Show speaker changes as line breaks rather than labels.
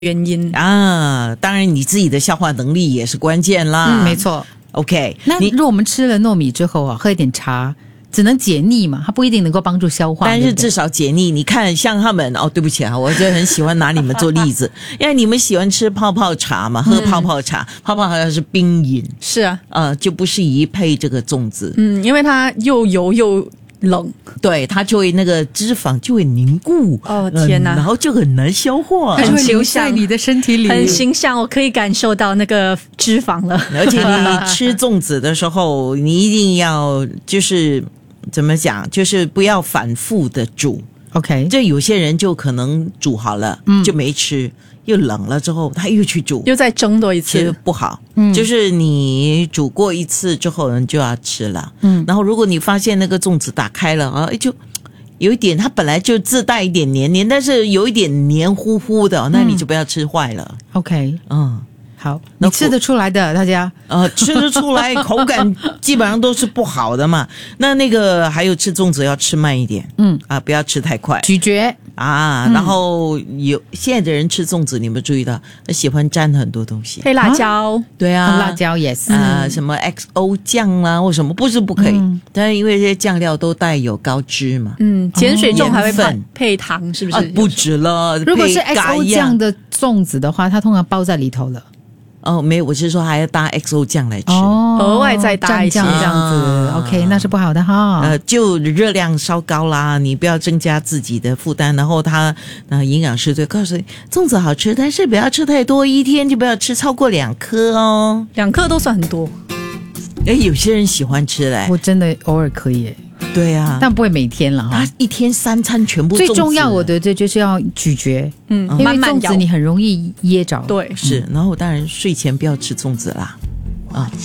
原因
啊。当然，你自己的消化能力也是关键啦。
没错。
OK，
那如果我们吃了糯米之后啊，喝一点茶，只能解腻嘛，它不一定能够帮助消化。
但是至少解腻。你看，像他们对不起啊，我就很喜欢拿你们做例子，因为你们喜欢吃泡泡茶嘛，喝泡泡茶，泡泡茶是冰饮，
是啊，
就不适宜配这个粽子。
因为它又油又冷，
对，它就会那个脂肪就会凝固。
天哪，
然后就很难消化，
它就会留在你的身体里，
很形象，我可以感受到那个脂肪了。
而且你吃粽子的时候，你一定要就是怎么讲，就是不要反复的煮。
OK，
这有些人就可能煮好了，就没吃，又冷了之后他又去煮，
又再蒸多一次，
其实不好。就是你煮过一次之后你就要吃了。然后如果你发现那个粽子打开了就有一点，它本来就自带一点黏黏，但是有一点黏糊糊的，那你就不要吃坏了。
OK， 好，
那
你吃得出来的，大家
吃得出来，口感基本上都是不好的嘛。那个还有吃粽子要吃慢一点，不要吃太快，
咀嚼
啊。然后现在的人吃粽子，你有没有注意到，喜欢沾很多东西，
配辣椒，
对啊，
辣椒也是
什么 XO 酱啦，或什么不是不可以，但是因为这些酱料都带有高脂嘛，
碱水粽还会配糖，是不是？
不止了，
如果是 XO 酱的粽子的话，它通常包在里头了。
没有，我是说还要搭 XO 酱来吃，
额外再搭一些
蘸酱这样子，OK， 那是不好的哈。
就热量烧高啦，你不要增加自己的负担。然后营养师就告诉你，粽子好吃，但是不要吃太多，一天就不要吃超过2颗哦。
2颗都算很多。
有些人喜欢吃嘞，
我真的偶尔可以。
对啊，
但不会每天了哈。
他一天3餐全部粽子。
最重要，我觉得就是要咀嚼，因为粽子你很容易噎着。
对，
是。然后当然睡前不要吃粽子啦，